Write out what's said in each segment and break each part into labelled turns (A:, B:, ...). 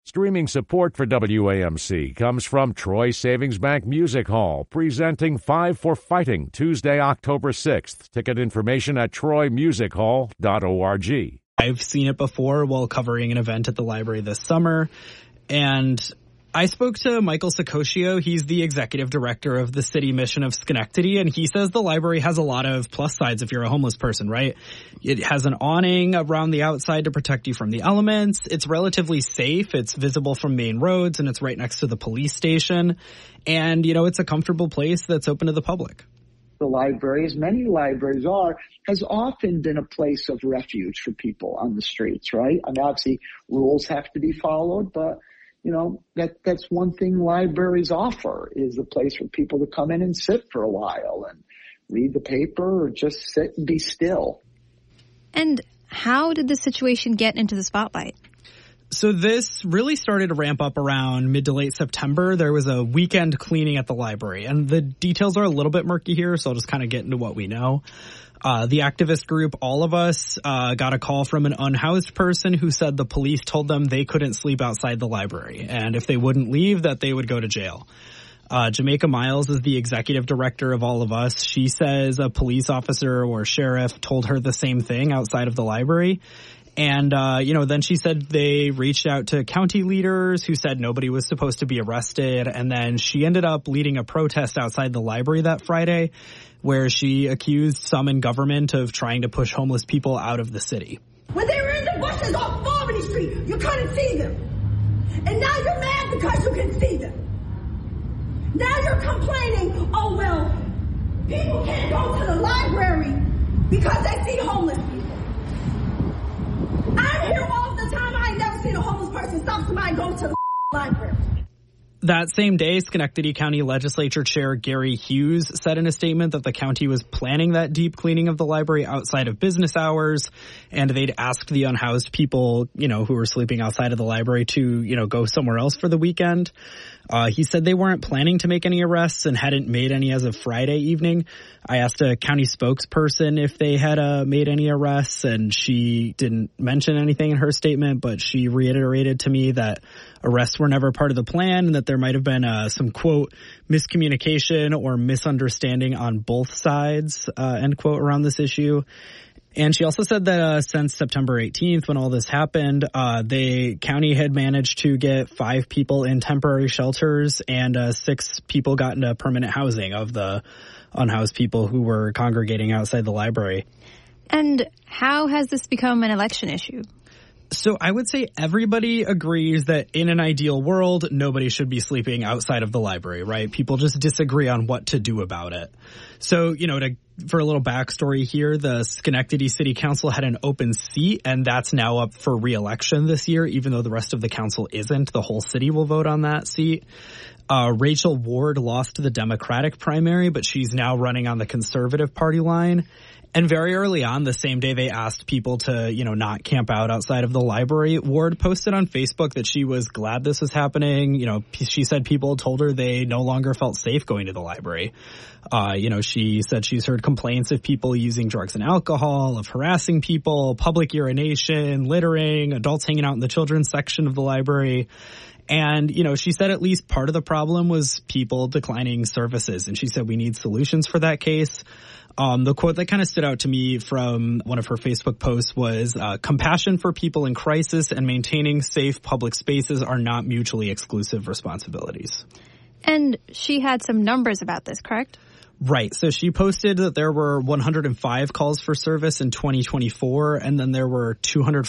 A: Streaming support for WAMC comes from Troy Savings Bank Music Hall, presenting Five for Fighting, Tuesday, October 6th. Ticket information at troymusichall.org.
B: I've seen it before while covering an event at the library this summer, and I spoke to Michael Sacoscio. He's the executive director of the city mission of Schenectady, and he says the library has a lot of plus sides if you're a homeless person, right? It has an awning around the outside to protect you from the elements. It's relatively safe. It's visible from main roads, and it's right next to the police station. And, you know, it's a comfortable place that's open to the public.
C: The library, as many libraries are, has often been a place of refuge for people on the streets, right? I mean, obviously, rules have to be followed, but you know, that's one thing libraries offer, is a place for people to come in and sit for a while and read the paper or just sit and be still.
D: And how did the situation get into the spotlight?
B: So this really started to ramp up around mid to late September. There was a weekend cleaning at the library, and the details are a little bit murky here, so I'll just kind of get into what we know. The activist group All of Us got a call from an unhoused person who said the police told them they couldn't sleep outside the library, and if they wouldn't leave, that they would go to jail. Jamaica Miles is the executive director of All of Us. She says a police officer or sheriff told her the same thing outside of the library. And, then she said they reached out to county leaders who said nobody was supposed to be arrested. And then she ended up leading a protest outside the library that Friday, where she accused some in government of trying to push homeless people out of the city.
E: When they were in the bushes off Albany Street, you couldn't see them. And now you're mad because you can see them. Now you're complaining, oh, well, people can't go to the library because they see homeless people. I'm here all the time. I ain't never seen a homeless person stop somebody going to the library.
B: That same day, Schenectady County Legislature Chair Gary Hughes said in a statement that the county was planning that deep cleaning of the library outside of business hours, and they'd asked the unhoused people, who were sleeping outside of the library to, go somewhere else for the weekend. He said they weren't planning to make any arrests and hadn't made any as of Friday evening. I asked a county spokesperson if they had made any arrests, and she didn't mention anything in her statement, but she reiterated to me that arrests were never part of the plan and that there might have been some, quote, miscommunication or misunderstanding on both sides, end quote, around this issue. And she also said that since September 18th, when all this happened, the county had managed to get 5 people in temporary shelters and 6 people got into permanent housing of the unhoused people who were congregating outside the library.
D: And how has this become an election issue?
B: So I would say everybody agrees that in an ideal world, nobody should be sleeping outside of the library, right? People just disagree on what to do about it. So, for a little backstory here, the Schenectady City Council had an open seat, and that's now up for re-election this year, even though the rest of the council isn't. The whole city will vote on that seat. Rachel Ward lost the Democratic primary, but she's now running on the Conservative Party line. And very early on, the same day they asked people to, not camp out outside of the library, Ward posted on Facebook that she was glad this was happening. She said people told her they no longer felt safe going to the library. She said she's heard complaints of people using drugs and alcohol, of harassing people, public urination, littering, adults hanging out in the children's section of the library. And, she said at least part of the problem was people declining services. And she said we need solutions for that case. The quote that kind of stood out to me from one of her Facebook posts was, compassion for people in crisis and maintaining safe public spaces are not mutually exclusive responsibilities.
D: And she had some numbers about this, correct?
B: Right. So she posted that there were 105 calls for service in 2024, and then there were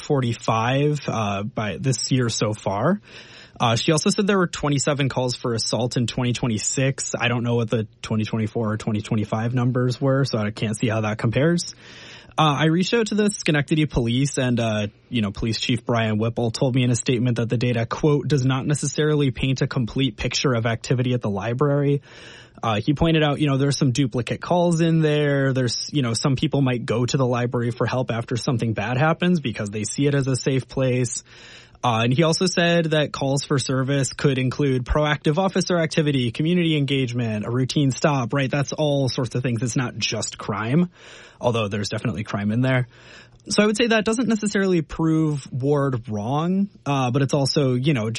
B: 245 by this year so far. She also said there were 27 calls for assault in 2026. I don't know what the 2024 or 2025 numbers were, so I can't see how that compares. I reached out to the Schenectady police, and, Police Chief Brian Whipple told me in a statement that the data, quote, does not necessarily paint a complete picture of activity at the library. He pointed out, there's some duplicate calls in there. There's, some people might go to the library for help after something bad happens because they see it as a safe place. And he also said that calls for service could include proactive officer activity, community engagement, a routine stop, right? That's all sorts of things. It's not just crime, although there's definitely crime in there. So I would say that doesn't necessarily prove Ward wrong, but it's also,